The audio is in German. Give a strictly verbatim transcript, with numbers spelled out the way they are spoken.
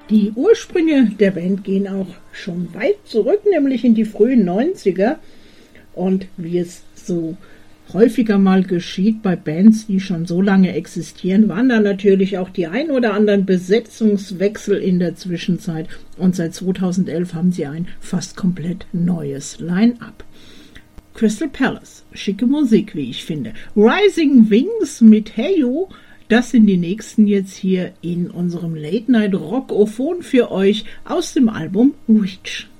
Die Ursprünge der Band gehen auch schon weit zurück, nämlich in die frühen neunziger. Und wie es so häufiger mal geschieht bei Bands, die schon so lange existieren, waren da natürlich auch die ein oder anderen Besetzungswechsel in der Zwischenzeit. Und seit zweitausendelf haben sie ein fast komplett neues Line-Up. Crystal Palace, schicke Musik, wie ich finde. Rising Wings mit Hey You, das sind die nächsten jetzt hier in unserem Late Night Rockophon für euch aus dem Album Reach.